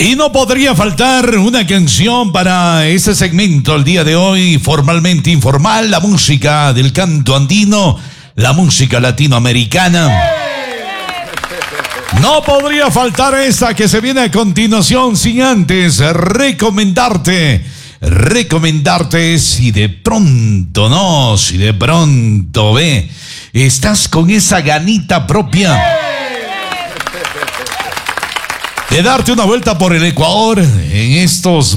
Y no podría faltar una canción para ese segmento el día de hoy, formalmente informal, la música del canto andino, la música latinoamericana. No podría faltar esa que se viene a continuación sin antes recomendarte si de pronto estás con esa ganita propia de darte una vuelta por el Ecuador en estos